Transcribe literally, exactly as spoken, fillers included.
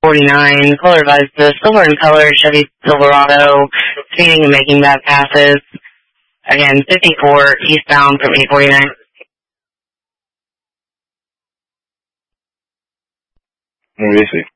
forty-nine, color advised the silver in color Chevy Silverado, speeding and making bad passes. Again, fifty-four eastbound from eight forty-nine. What do you see?